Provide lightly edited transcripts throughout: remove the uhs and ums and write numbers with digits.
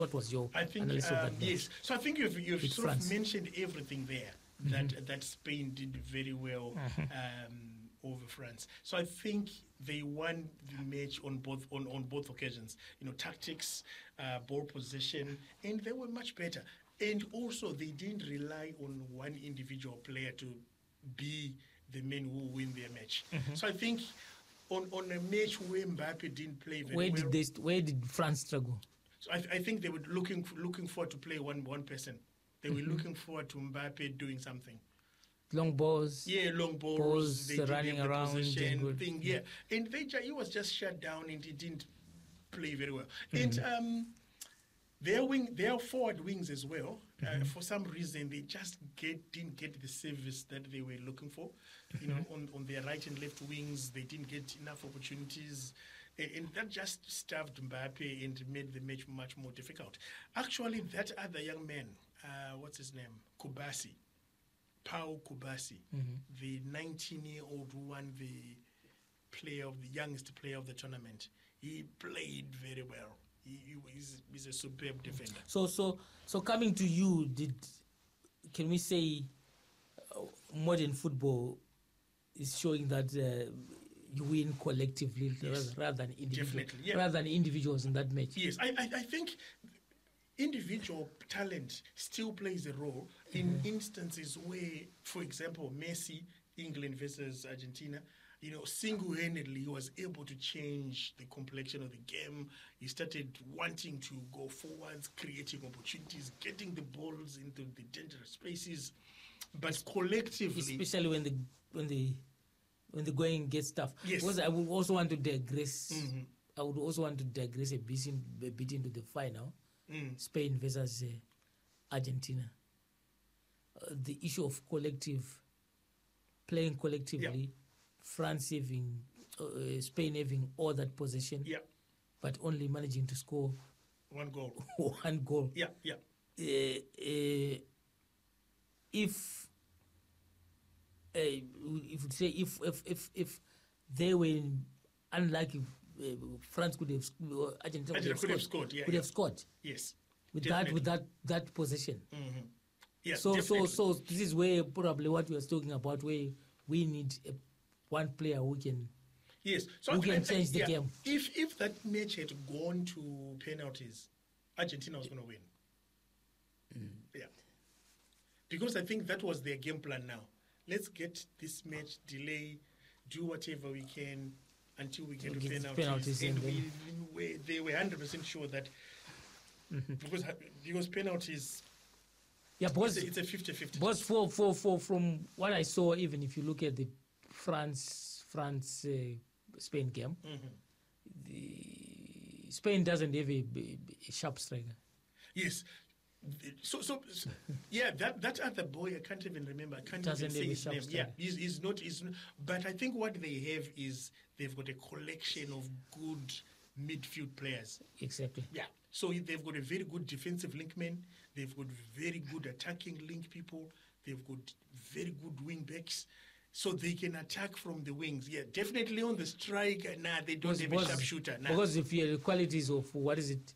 What was your I think analysis of that match? yes. So I think you've With sort France. of mentioned everything there that Spain did very well over France. So I think they won the match on both occasions. Tactics, ball possession, and they were much better. And also they didn't rely on one individual player to be the men who win their match. So I think on a match where Mbappe didn't play very well. Where did France struggle? So I think they were looking forward to play one person. They were looking forward to Mbappe doing something. Long balls. Yeah, long balls. They running did the around. possession thing. Yeah, and he was just shut down and he didn't play very well. And their forward wings as well. For some reason, they just didn't get the service that they were looking for. On their right and left wings, they didn't get enough opportunities, and that just stuffed Mbappe and made the match much more difficult. Actually, that other young man, what's his name, Pau Kubasi, the 19-year-old who won the youngest player of the tournament, he played very well. He's a superb defender. So coming to you, can we say modern football is showing that you win collectively rather than individually, rather than individuals in that match? Yes, I think individual talent still plays a role in instances where, for example, Messi, England versus Argentina, single-handedly he was able to change the complexion of the game. He started wanting to go forwards, creating opportunities, getting the balls into the dangerous spaces. But collectively, especially when the going gets tough. Yes. Because I would also want to digress. I would also want to digress a bit into the final, Spain versus Argentina. The issue of playing collectively. Yeah. France Spain having all that possession, but only managing to score one goal. One goal. Yeah. If they were unlucky, France could have Argentina could have scored. Have scored. Yes. With that possession. Yeah. So this is where probably what we are talking about, where we need one player who can change the game. If that match had gone to penalties, Argentina was going to win. Yeah. Because I think that was their game plan now. Let's get this match delay, do whatever we can until we get to penalties. And they were 100% sure that because penalties, because it's a 50-50. But from what I saw, even if you look at the France Spain game, the Spain doesn't have a sharp striker. Yes. So yeah, that other boy, I can't even remember. I can't even say his name. Yeah, he's not. But I think what they have is they've got a collection of good midfield players. Exactly. Yeah. So they've got a very good defensive linkman. They've got very good attacking link people. They've got very good wing backs. So they can attack from the wings. Yeah, definitely on the strike. They don't have a sharpshooter. Because if you have the qualities of, what is it?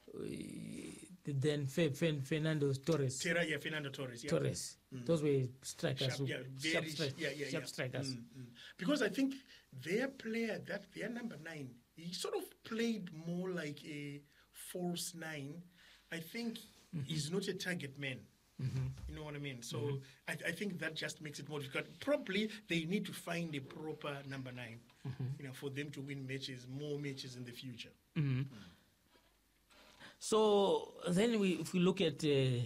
Then Fernando Torres. Fernando Torres. Yeah. Torres. Those were strikers. Sharp strikers. Because I think their player, their number 9, he sort of played more like a false 9. I think he's not a target man. You know what I mean? So I think that just makes it more difficult. Probably they need to find a proper number 9, for them to win more matches in the future. So then if we look at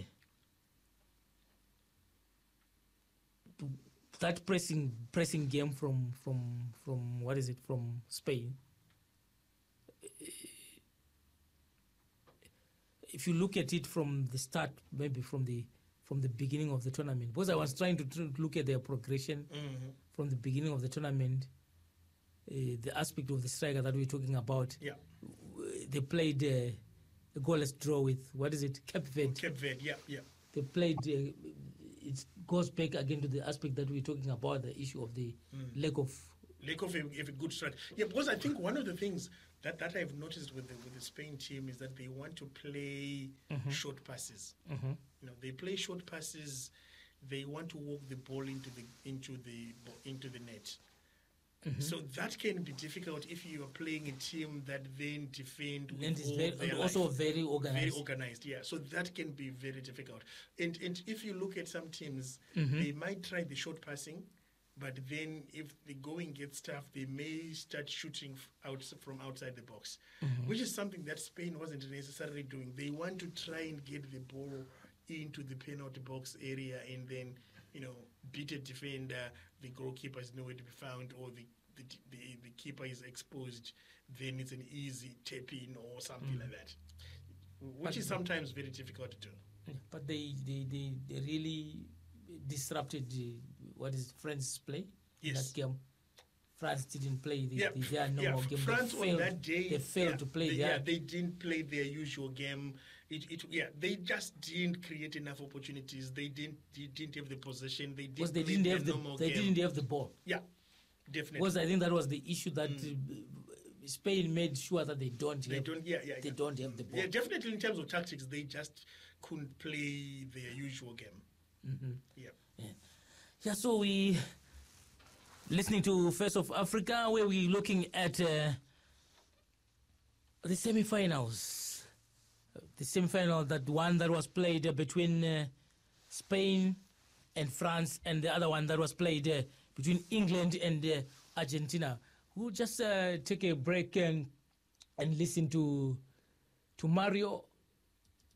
that pressing game from what is it, from Spain. If you look at it from the start, maybe from the beginning of the tournament, because I was trying to look at their progression from the beginning of the tournament, the aspect of the striker that we're talking about. Yeah. They played a goalless draw with, what is it, Cape Verde. Cape Verde, yeah. They played, it goes back again to the aspect that we're talking about, the issue of the lack of Lack of a good strategy. Yeah, because I think one of the things that I've noticed with the Spain team is that they want to play short passes. They play short passes. They want to walk the ball into the net. So that can be difficult if you are playing a team that then defend with very organized. Very organized, yeah. So that can be very difficult. And if you look at some teams, they might try the short passing, but then if the going gets tough, they may start shooting from outside the box, which is something that Spain wasn't necessarily doing. They want to try and get the ball into the penalty box area and then, beat a defender, the goalkeeper is nowhere to be found, or the keeper is exposed, then it's an easy tap-in or something like that, which is sometimes very difficult to do. But they really disrupted France's play in that game. France didn't play their normal game. France on that day, they failed to play their... they didn't play their usual game. They just didn't create enough opportunities. They didn't have the possession. They didn't have the ball. Yeah, definitely. Because I think that was the issue that Spain made sure that they don't have the ball. Yeah, definitely in terms of tactics, they just couldn't play their usual game. Yeah, so we listening to Face of Africa, where we're looking at the semi-finals. The semi-final, that one that was played between Spain and France, and the other one that was played between England and Argentina. We'll just take a break and listen to Mario